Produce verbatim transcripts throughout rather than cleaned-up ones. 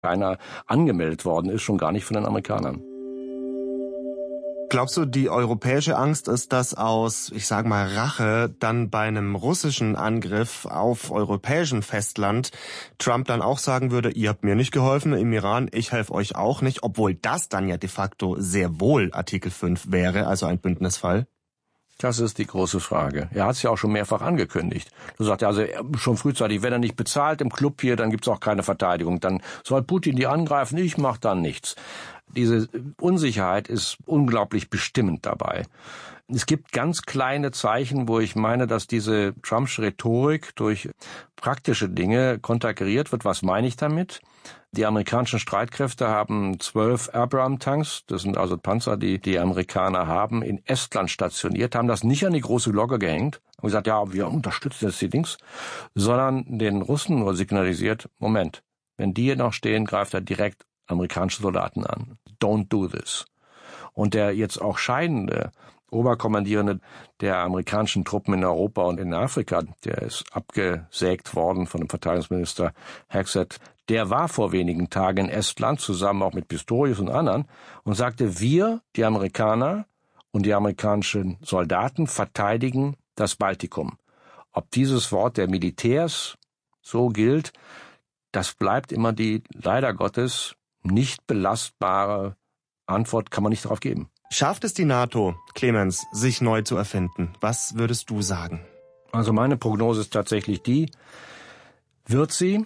keiner angemeldet worden ist, schon gar nicht von den Amerikanern. Glaubst du, die europäische Angst ist, dass aus, ich sag mal, Rache dann bei einem russischen Angriff auf europäischem Festland Trump dann auch sagen würde, ihr habt mir nicht geholfen im Iran, ich helfe euch auch nicht, obwohl das dann ja de facto sehr wohl Artikel fünf wäre, also ein Bündnisfall? Das ist die große Frage. Er hat es ja auch schon mehrfach angekündigt. Du sagst ja also schon frühzeitig, wenn er nicht bezahlt im Club hier, dann gibt's auch keine Verteidigung. Dann soll Putin die angreifen, ich mach dann nichts. Diese Unsicherheit ist unglaublich bestimmend dabei. Es gibt ganz kleine Zeichen, wo ich meine, dass diese Trumpsche Rhetorik durch praktische Dinge konterkariert wird. Was meine ich damit? Die amerikanischen Streitkräfte haben zwölf Abrams-Tanks, das sind also Panzer, die die Amerikaner haben, in Estland stationiert, haben das nicht an die große Glocke gehängt und gesagt, ja, wir unterstützen jetzt die Dings, sondern den Russen nur signalisiert, Moment, wenn die hier noch stehen, greift er direkt amerikanische Soldaten an. Don't do this. Und der jetzt auch scheidende Oberkommandierende der amerikanischen Truppen in Europa und in Afrika, der ist abgesägt worden von dem Verteidigungsminister Hegseth, der war vor wenigen Tagen in Estland, zusammen auch mit Pistorius und anderen, und sagte, wir, die Amerikaner und die amerikanischen Soldaten, verteidigen das Baltikum. Ob dieses Wort der Militärs so gilt, das bleibt immer die, leider Gottes, nicht belastbare Antwort, kann man nicht darauf geben. Schafft es die NATO, Clemens, sich neu zu erfinden? Was würdest du sagen? Also meine Prognose ist tatsächlich die, wird sie,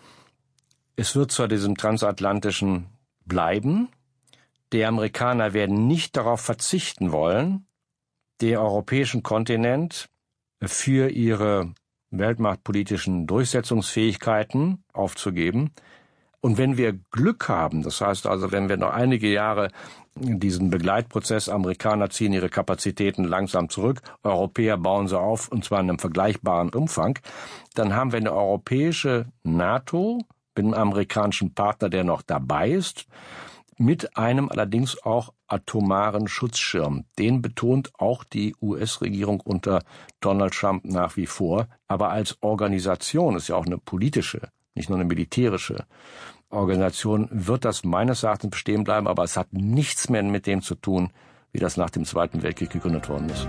es wird zu diesem transatlantischen bleiben. Die Amerikaner werden nicht darauf verzichten wollen, den europäischen Kontinent für ihre weltmachtpolitischen Durchsetzungsfähigkeiten aufzugeben. Und wenn wir Glück haben, das heißt also, wenn wir noch einige Jahre diesen Begleitprozess, Amerikaner ziehen ihre Kapazitäten langsam zurück, Europäer bauen sie auf, und zwar in einem vergleichbaren Umfang, dann haben wir eine europäische NATO mit einem amerikanischen Partner, der noch dabei ist, mit einem allerdings auch atomaren Schutzschirm. Den betont auch die U S-Regierung unter Donald Trump nach wie vor. Aber als Organisation, ist ja auch eine politische, nicht nur eine militärische Organisation, wird das meines Erachtens bestehen bleiben, aber es hat nichts mehr mit dem zu tun, wie das nach dem Zweiten Weltkrieg gegründet worden ist.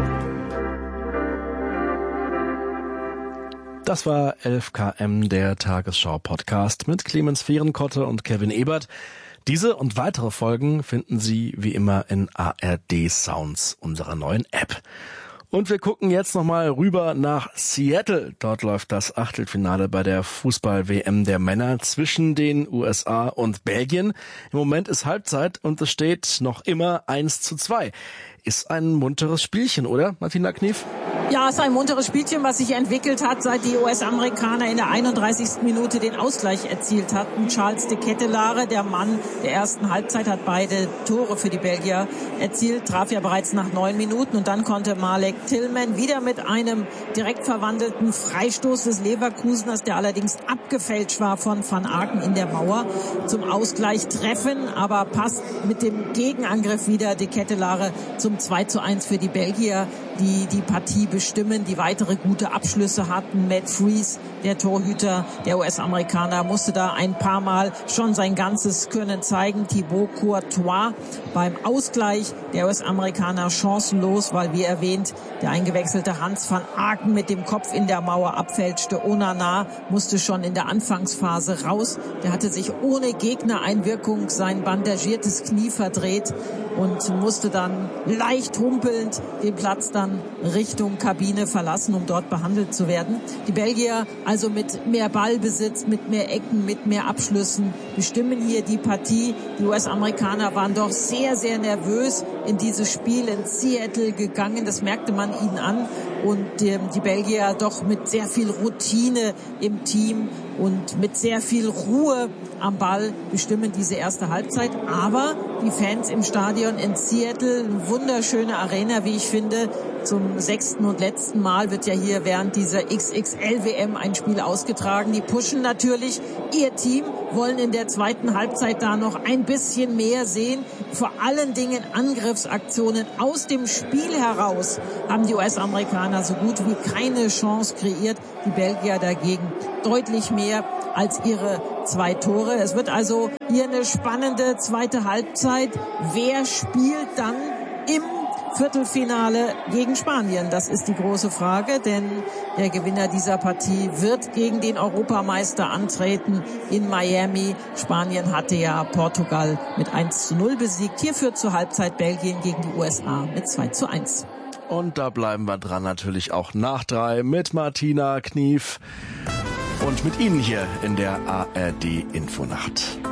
Das war elf Kilometer, der Tagesschau-Podcast mit Clemens Fehrenkotte und Kevin Ebert. Diese und weitere Folgen finden Sie wie immer in A R D Sounds, unserer neuen App. Und wir gucken jetzt nochmal rüber nach Seattle. Dort läuft das Achtelfinale bei der Fußball-W M der Männer zwischen den U S A und Belgien. Im Moment ist Halbzeit und es steht noch immer eins zu zwei. Ist ein munteres Spielchen, oder, Martina Knief? Ja, es ist ein munteres Spielchen, was sich entwickelt hat, seit die U S-Amerikaner in der einunddreißigsten Minute den Ausgleich erzielt hatten. Charles de Ketelaere, der Mann der ersten Halbzeit, hat beide Tore für die Belgier erzielt, traf ja bereits nach neun Minuten. Und dann konnte Malek Tillman wieder mit einem direkt verwandelten Freistoß des Leverkuseners, der allerdings abgefälscht war von Van Aken in der Mauer, zum Ausgleich treffen. Aber passt mit dem Gegenangriff wieder de Ketelaere zum zwei zu eins für die Belgier, die die Partie bestimmen, die weitere gute Abschlüsse hatten. Matt Freese, der Torhüter der U S-Amerikaner, musste da ein paar Mal schon sein ganzes Können zeigen. Thibaut Courtois beim Ausgleich der U S-Amerikaner chancenlos, weil, wie erwähnt, der eingewechselte Hans van Aken mit dem Kopf in der Mauer abfälschte. Onana musste schon in der Anfangsphase raus. Der hatte sich ohne Gegnereinwirkung sein bandagiertes Knie verdreht und musste dann leicht humpelnd den Platz dann Richtung Kabine verlassen, um dort behandelt zu werden. Die Belgier also mit mehr Ballbesitz, mit mehr Ecken, mit mehr Abschlüssen bestimmen hier die Partie. Die U S-Amerikaner waren doch sehr, sehr nervös in dieses Spiel in Seattle gegangen. Das merkte man ihnen an. Und äh, die Belgier doch mit sehr viel Routine im Team und mit sehr viel Ruhe am Ball bestimmen diese erste Halbzeit. Aber die Fans im Stadion in Seattle, eine wunderschöne Arena, wie ich finde. Zum sechsten und letzten Mal wird ja hier während dieser X X L-W M ein Spiel ausgetragen. Die pushen natürlich ihr Team, wollen in der zweiten Halbzeit da noch ein bisschen mehr sehen. Vor allen Dingen Angriffsaktionen aus dem Spiel heraus haben die U S-Amerikaner so gut wie keine Chance kreiert. Die Belgier dagegen deutlich mehr als ihre zwei Tore. Es wird also hier eine spannende zweite Halbzeit. Wer spielt dann im Viertelfinale gegen Spanien? Das ist die große Frage, denn der Gewinner dieser Partie wird gegen den Europameister antreten in Miami. Spanien hatte ja Portugal mit eins zu null besiegt. Hier führt zur Halbzeit Belgien gegen die U S A mit zwei zu eins. Und da bleiben wir dran, natürlich auch nach drei mit Martina Knief und mit Ihnen hier in der A R D Infonacht.